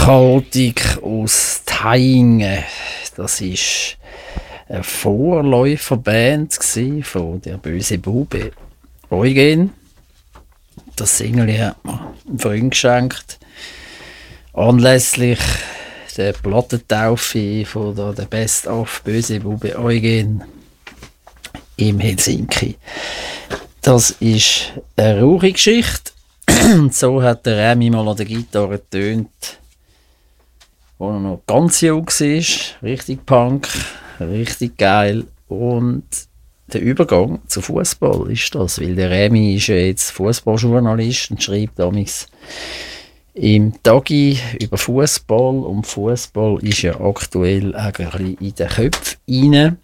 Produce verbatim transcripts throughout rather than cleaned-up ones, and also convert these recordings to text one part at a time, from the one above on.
Chaotik aus Thaingen. Das war eine Vorläuferband von der böse Bube Eugen. Das Single hat mir ein Freund geschenkt. Anlässlich der Plattentaufe von der, der Best of böse Bube Eugen im Helsinki. Das ist eine rauchige Geschichte. Und so hat der Remy mal an der Gitarre getönt, als er noch ganz jung war. Richtig Punk, richtig geil. Und der Übergang zu Fußball ist das, weil der Remy ist ja jetzt Fußballjournalist und schreibt damals im Tagi über Fußball. Und Fußball ist ja aktuell eigentlich in den Köpfen rein.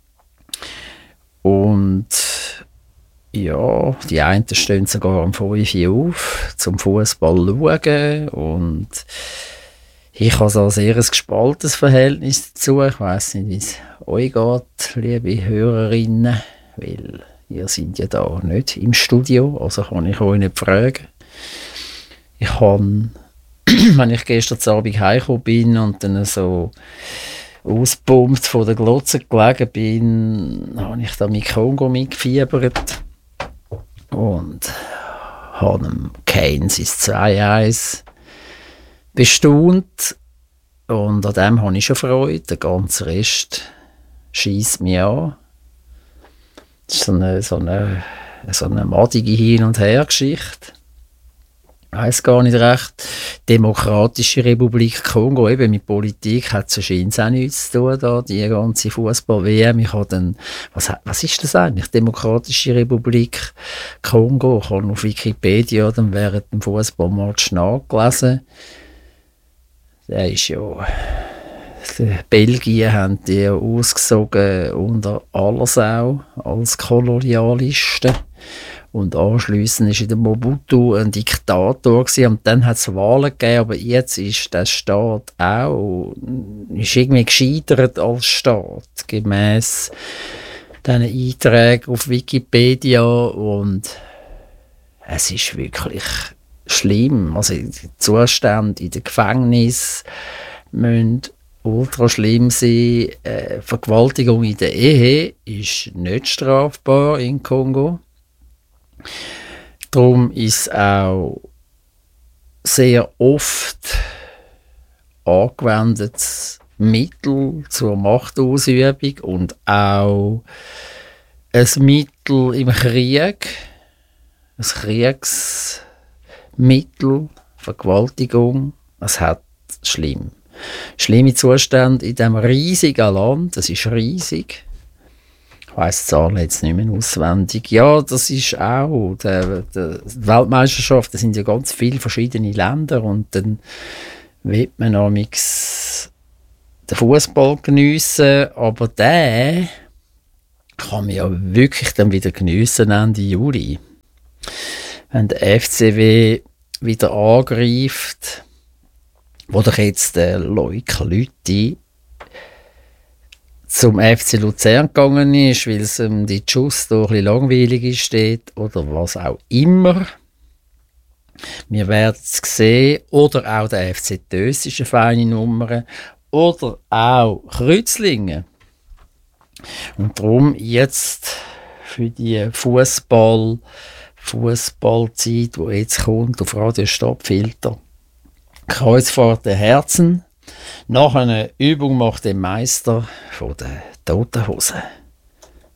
Und ja, die einen stehen sogar um fünf Uhr auf, zum Fußball schauen. Und ich habe so ein sehr gespaltenes Verhältnis dazu. Ich weiss nicht, wie es euch geht, liebe Hörerinnen, weil ihr seid ja da nicht im Studio, also kann ich euch nicht fragen. Ich habe, wenn ich gestern Abend heimgekommen bin und dann so ausgepumpt von der Glotze gelegen bin, habe ich da mit Kongo mitgefiebert und habe dem Kane sein zwei eins bestaunt. Und an dem habe ich schon Freude. Der ganze Rest schiesst mich an. Das ist so eine, so eine, so eine madige Hin- und Her-Geschichte. Ich weiss gar nicht recht. Demokratische Republik Kongo, eben mit Politik hat es scheint auch nichts zu tun, da, die ganze Fußball-W M. Ich habe dann, was, was ist das eigentlich? Demokratische Republik Kongo. Ich habe auf Wikipedia dann während dem Fußballmatch nachgelesen. Der ist ja, Belgien haben die ja ausgesogen unter aller Sau als Kolonialisten. Und anschliessend war in der Mobutu ein Diktator gewesen, und dann hat es Wahlen gegeben, aber jetzt ist der Staat auch ist irgendwie gescheitert als Staat, gemäss diesen Einträgen auf Wikipedia, und es ist wirklich schlimm. Also die Zustände in den Gefängnissen müssen ultra schlimm sein. Äh, Vergewaltigung in der Ehe ist nicht strafbar in Kongo. Darum ist auch sehr oft angewendetes Mittel zur Machtausübung und auch ein Mittel im Krieg, ein Kriegsmittel, Vergewaltigung. Es hat schlimm. Schlimme Zustände in diesem riesigen Land, es ist riesig. Ich weiss die Zahlen jetzt nicht mehr auswendig. Ja, das ist auch die, die Weltmeisterschaft, das sind ja ganz viele verschiedene Länder, und dann will man amigs den Fußball geniessen, aber den kann man ja wirklich dann wieder geniessen Ende Juli. Wenn der F C W wieder angreift, wo doch jetzt der Leuk Lüthi zum F C Luzern gegangen ist, weil es um die Schuss ein bisschen langweilig ist dort, oder was auch immer. Wir werden es sehen. Oder auch der F C Töss ist eine feine Nummer. Oder auch Kreuzlingen. Und darum jetzt für die Fußball, Fußballzeit, die jetzt kommt, auf Radio Stadtfilter, Kreuzfahrt der Herzen. Nach einer Übung macht der Meister von der Toten Hosen.